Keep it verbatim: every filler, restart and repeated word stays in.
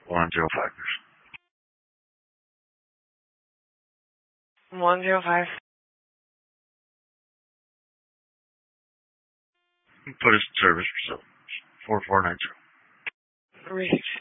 One zero five. One zero five. Put us in service for four four nine zero. Reach.